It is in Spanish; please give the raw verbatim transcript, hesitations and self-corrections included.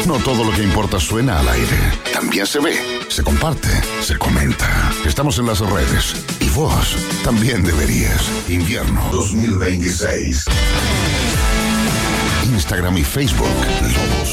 No todo lo que importa suena al aire. También se ve, se comparte, se comenta. Estamos en las redes. Y vos también deberías. Invierno dos mil veintiséis. Instagram y Facebook. Lobos